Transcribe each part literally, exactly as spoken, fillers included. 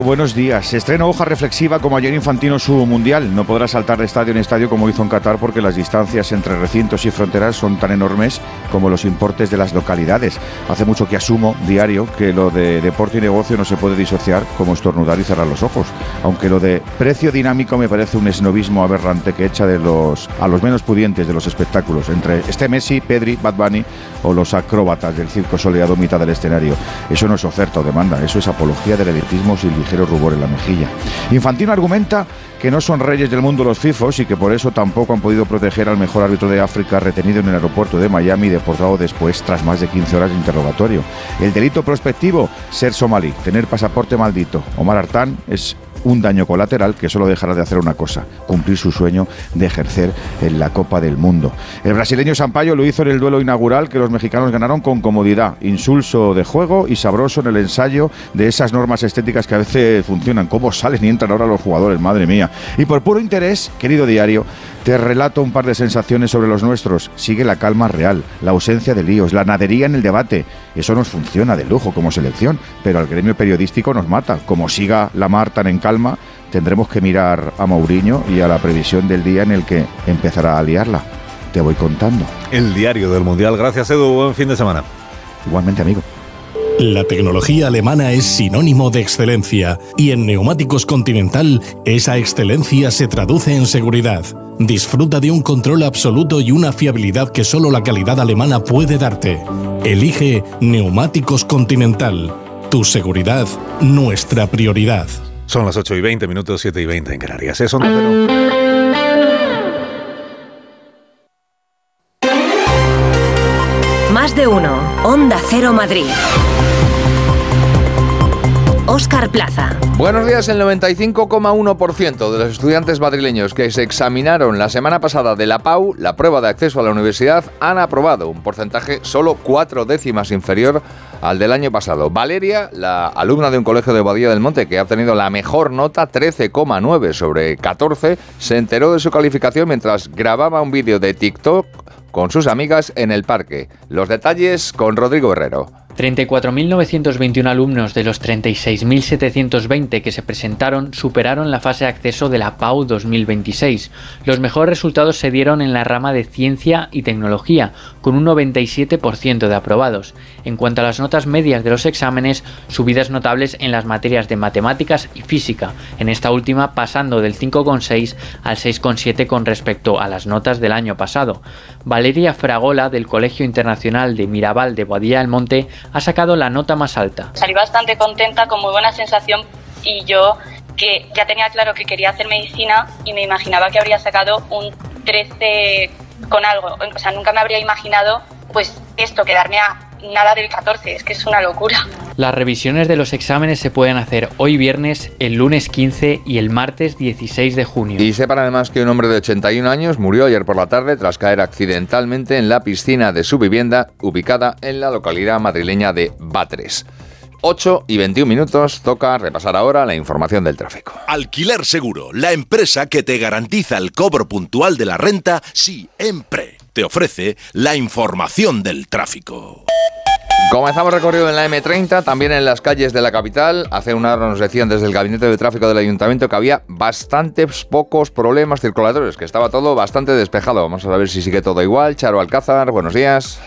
Buenos días. Se estrena hoja reflexiva como ayer Infantino su mundial. No podrá saltar de estadio en estadio como hizo en Qatar porque las distancias entre recintos y fronteras son tan enormes como los importes de las localidades. Hace mucho que asumo, diario, que lo de deporte y negocio no se puede disociar como estornudar y cerrar los ojos. Aunque lo de precio dinámico me parece un esnovismo aberrante que echa de los, a los menos pudientes de los espectáculos, entre este Messi, Pedri, Bad Bunny o los acróbatas del circo soleado mitad del escenario. Eso no es oferta o demanda, eso es apología del elitismo sin ligero rubor en la mejilla. Infantino argumenta que no son reyes del mundo los fifos y que por eso tampoco han podido proteger al mejor árbitro de África retenido en el aeropuerto de Miami y deportado después tras más de quince horas de interrogatorio. El delito prospectivo, ser somalí, tener pasaporte maldito. Omar Artán es un daño colateral que solo dejará de hacer una cosa, cumplir su sueño de ejercer en la Copa del Mundo. El brasileño Sampaio lo hizo en el duelo inaugural que los mexicanos ganaron con comodidad, insulso de juego y sabroso en el ensayo de esas normas estéticas que a veces funcionan. ¿Cómo salen y entran ahora los jugadores? Madre mía. Y por puro interés, querido diario, te relato un par de sensaciones sobre los nuestros. Sigue la calma real, la ausencia de líos, la nadería en el debate. Eso nos funciona de lujo como selección, pero al gremio periodístico nos mata. Como siga la mar tan en calma, tendremos que mirar a Mourinho y a la previsión del día en el que empezará a liarla. Te voy contando. El diario del Mundial. Gracias, Edu. Buen fin de semana. Igualmente, amigo. La tecnología alemana es sinónimo de excelencia y en Neumáticos Continental esa excelencia se traduce en seguridad. Disfruta de un control absoluto y una fiabilidad que solo la calidad alemana puede darte. Elige Neumáticos Continental. Tu seguridad, nuestra prioridad. Son las ocho y veinte minutos, siete y veinte en Canarias. Es Onda Cero. Más de uno. Onda Cero Madrid. Óscar Plaza. Buenos días. El noventa y cinco coma uno por ciento de los estudiantes madrileños que se examinaron la semana pasada de la PAU, la prueba de acceso a la universidad, han aprobado, un porcentaje solo cuatro décimas inferior al del año pasado. Valeria, la alumna de un colegio de Boadilla del Monte que ha obtenido la mejor nota, trece coma nueve sobre catorce, se enteró de su calificación mientras grababa un vídeo de TikTok con sus amigas en el parque. Los detalles con Rodrigo Herrero. treinta y cuatro mil novecientos veintiuno alumnos de los treinta y seis mil setecientos veinte que se presentaron superaron la fase de acceso de la PAU dos mil veintiséis. Los mejores resultados se dieron en la rama de Ciencia y Tecnología, con un noventa y siete por ciento de aprobados. En cuanto a las notas medias de los exámenes, subidas notables en las materias de Matemáticas y Física, en esta última pasando del cinco coma seis al seis coma siete con respecto a las notas del año pasado. Valeria Fragola, del Colegio Internacional de Mirabal de Boadilla del Monte, ha sacado la nota más alta. Salí bastante contenta, con muy buena sensación, y yo que ya tenía claro que quería hacer medicina y me imaginaba que habría sacado un trece con algo. O sea, nunca me habría imaginado pues esto, quedarme a nada del catorce, es que es una locura. Las revisiones de los exámenes se pueden hacer hoy viernes, el lunes quince y el martes dieciséis de junio. Y sepan además que un hombre de ochenta y un años murió ayer por la tarde tras caer accidentalmente en la piscina de su vivienda ubicada en la localidad madrileña de Batres. ocho y veintiún minutos, toca repasar ahora la información del tráfico. Alquiler Seguro, la empresa que te garantiza el cobro puntual de la renta siempre. Te ofrece la información del tráfico. Comenzamos recorrido en la eme treinta, también en las calles de la capital. Hace una hora nos decían desde el Gabinete de Tráfico del Ayuntamiento que había bastantes pocos problemas circulatorios, que estaba todo bastante despejado. Vamos a ver si sigue todo igual. Charo Alcázar, buenos días.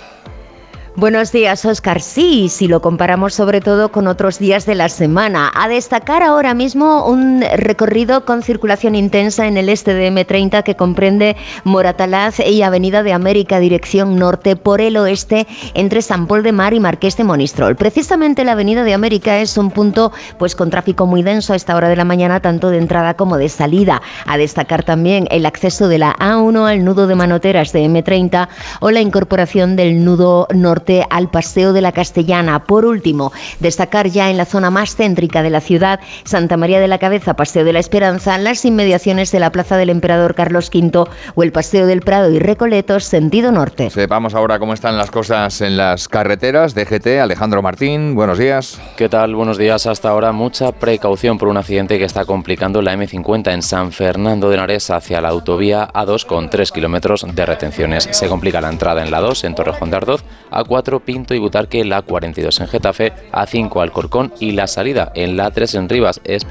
Buenos días, Óscar. Sí, si lo comparamos sobre todo con otros días de la semana. A destacar ahora mismo un recorrido con circulación intensa en el este de eme treinta que comprende Moratalaz y Avenida de América, dirección norte, por el oeste, entre San Pol de Mar y Marqués de Monistrol. Precisamente la Avenida de América es un punto pues con tráfico muy denso a esta hora de la mañana, tanto de entrada como de salida. A destacar también el acceso de la a uno al nudo de Manoteras de eme treinta o la incorporación del nudo norte al Paseo de la Castellana. Por último, destacar ya en la zona más céntrica de la ciudad, Santa María de la Cabeza, Paseo de la Esperanza, las inmediaciones de la Plaza del Emperador Carlos quinto o el Paseo del Prado y Recoletos, sentido norte. Sepamos ahora cómo están las cosas en las carreteras. D G T, Alejandro Martín, buenos días. ¿Qué tal? Buenos días. Hasta ahora mucha precaución por un accidente que está complicando la eme cincuenta en San Fernando de Henares hacia la autovía a dos con tres kilómetros de retenciones. Se complica la entrada en la dos en Torrejón de Ardoz, a cuatro Pinto y Butarque, la cuarenta y dos en Getafe, a cinco Alcorcón y la salida en la tres en Rivas,